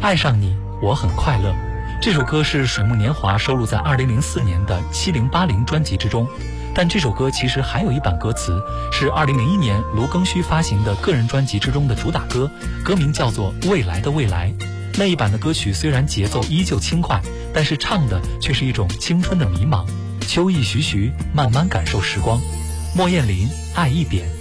爱上你，我很快乐。这首歌是水木年华收录在2004年的7080专辑之中，但这首歌其实还有一版歌词，是2001年卢庚戌发行的个人专辑之中的主打歌，歌名叫做《未来的未来》。那一版的歌曲虽然节奏依旧轻快，但是唱的却是一种青春的迷茫。秋意徐徐，慢慢感受时光。莫艳琳，爱一点。